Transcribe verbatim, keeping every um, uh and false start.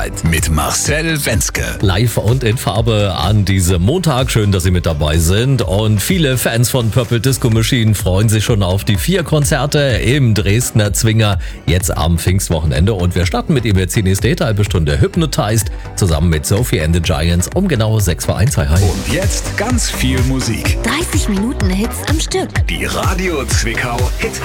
Zeit mit Marcel Wenzke. Live und in Farbe an diesem Montag. Schön, dass Sie mit dabei sind. Und viele Fans von Purple Disco Machine freuen sich schon auf die vier Konzerte im Dresdner Zwinger jetzt am Pfingstwochenende. Und wir starten mit ihm jetzt die nächste halbe Stunde Hypnotized zusammen mit Sophie and the Giants um genau sechs vor eins. Hi, hi. Und jetzt ganz viel Musik. dreißig Minuten Hits am Stück. Die Radio Zwickau Hit